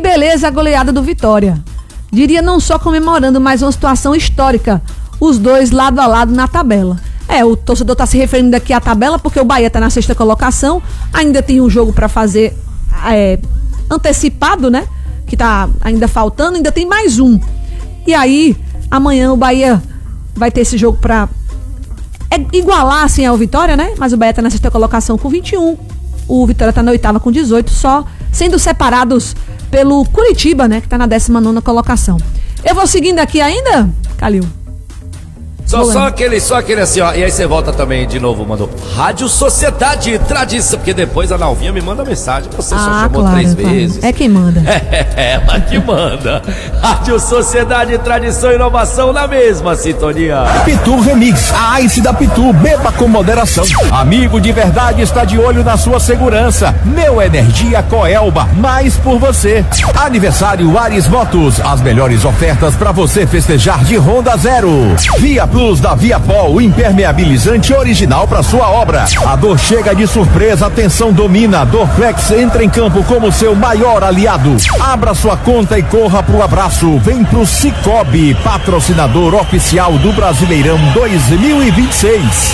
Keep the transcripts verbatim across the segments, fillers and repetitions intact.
beleza a goleada do Vitória. Diria não só comemorando, mas uma situação histórica. Os dois lado a lado na tabela. É, o torcedor está se referindo aqui à tabela porque o Bahia está na sexta colocação. Ainda tem um jogo para fazer é, antecipado, né? Que tá ainda faltando. Ainda tem mais um. E aí, amanhã o Bahia vai ter esse jogo para é, igualar assim ao Vitória, né? Mas o Bahia está na sexta colocação com vinte e um. O Vitória está na oitava com dezoito, só sendo separados pelo Curitiba, né? Que está na décima nona colocação. Eu vou seguindo aqui ainda, Calil? Só, só aquele, só aquele assim, ó. E aí você volta também de novo, mandou Rádio Sociedade Tradição, porque depois a Nalvinha me manda mensagem. Você ah, só chamou claro, três claro. vezes. É quem manda. É, ela que manda. Rádio Sociedade Tradição e Inovação na mesma sintonia. Pitu Remix, a Ice da Pitu, beba com moderação. Amigo de verdade está de olho na sua segurança. Neo Energia Coelba, mais por você. Aniversário Ares Motos, as melhores ofertas para você festejar de Honda Zero. Via Plus da Viapol, impermeabilizante original para sua obra. A dor chega de surpresa, a tensão domina. Dorflex entra em campo como seu maior aliado. Abra sua conta e corra pro abraço. Vem pro Cicobi, patrocinador oficial do Brasileirão dois mil e vinte e seis.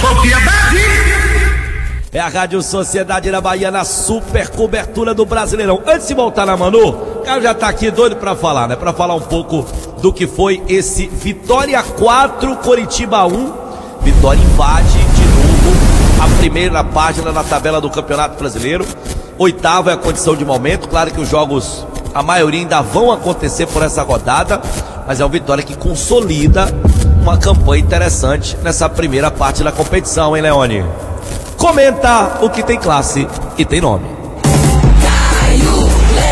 É a Rádio Sociedade da Bahia na super cobertura do Brasileirão. Antes de voltar na Manu, o cara já tá aqui doido pra falar, né? Pra falar um pouco do que foi esse Vitória quatro, Coritiba um. Vitória invade de novo a primeira página na tabela do Campeonato Brasileiro. Oitavo é a condição de momento. Claro que os jogos, a maioria ainda vão acontecer por essa rodada, mas é um Vitória que consolida uma campanha interessante nessa primeira parte da competição, hein, Leone? Comenta o que tem classe e tem nome. Caio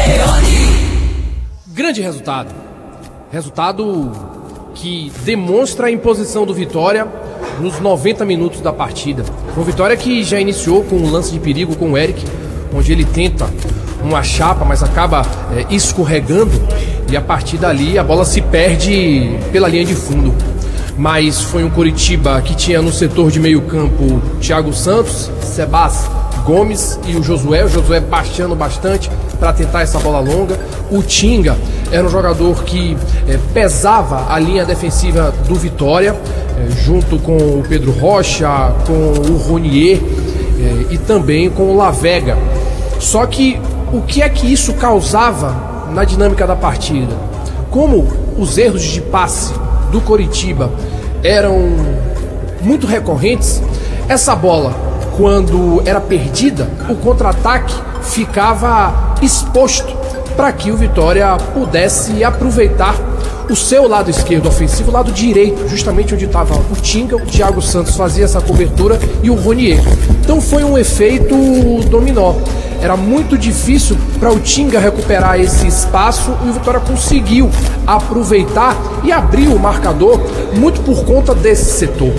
Leone. Grande resultado. Resultado que demonstra a imposição do Vitória nos noventa minutos da partida. Uma Vitória que já iniciou com um lance de perigo com o Eric, onde ele tenta uma chapa, mas acaba é, escorregando, e a partir dali a bola se perde pela linha de fundo. Mas foi um Coritiba que tinha no setor de meio campo Thiago Santos, Sebas Gomes e o Josué, o Josué baixando bastante para tentar essa bola longa. O Tinga era um jogador que é, pesava a linha defensiva do Vitória, é, junto com o Pedro Rocha, com o Ronier é, e também com o Lavega. Só que o que é que isso causava na dinâmica da partida? Como os erros de passe do Coritiba eram muito recorrentes, essa bola, quando era perdida, o contra-ataque ficava exposto para que o Vitória pudesse aproveitar o seu lado esquerdo ofensivo, o lado direito, justamente onde estava o Tinga. O Thiago Santos fazia essa cobertura e o Ronier. Então foi um efeito dominó. Era muito difícil para o Tinga recuperar esse espaço e o Vitória conseguiu aproveitar e abrir o marcador muito por conta desse setor.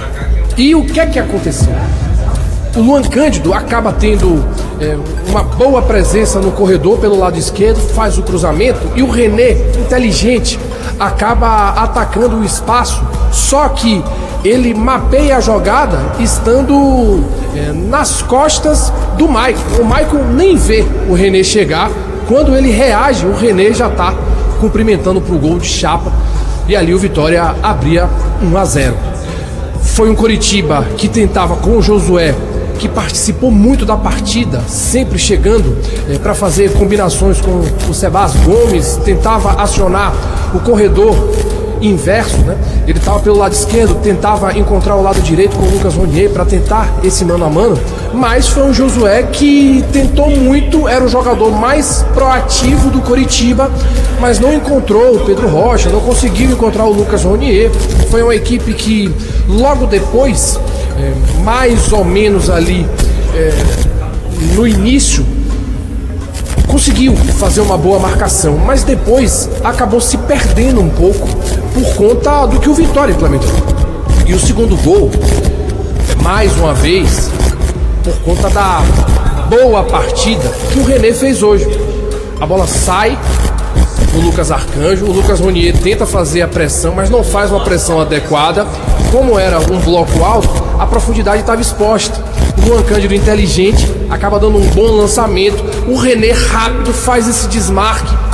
E o que é que aconteceu? O Luan Cândido acaba tendo é, uma boa presença no corredor pelo lado esquerdo, faz o cruzamento e o René, inteligente, acaba atacando o espaço, só que ele mapeia a jogada estando é, nas costas do Maicon. O Maicon nem vê o René chegar, quando ele reage, o René já está cumprimentando para o gol de chapa e ali o Vitória abria um a zero. Foi um Coritiba que tentava com o Josué, que participou muito da partida, sempre chegando é, para fazer combinações com o Sebas Gomes, tentava acionar o corredor inverso, né? Ele estava pelo lado esquerdo, tentava encontrar o lado direito com o Lucas Ronier para tentar esse mano a mano, mas foi um Josué que tentou muito, era o jogador mais proativo do Coritiba, mas não encontrou o Pedro Rocha, não conseguiu encontrar o Lucas Ronier. Foi uma equipe que logo depois, é, mais ou menos ali é, no início, conseguiu fazer uma boa marcação, mas depois acabou se perdendo um pouco por conta do que o Vitória implementou. E o segundo gol, mais uma vez, por conta da boa partida que o René fez hoje. A bola sai do Lucas Arcanjo, o Lucas Ronier tenta fazer a pressão, mas não faz uma pressão adequada. Como era um bloco alto, a profundidade estava exposta. O Luan Cândido, inteligente, acaba dando um bom lançamento. O René rápido faz esse desmarque,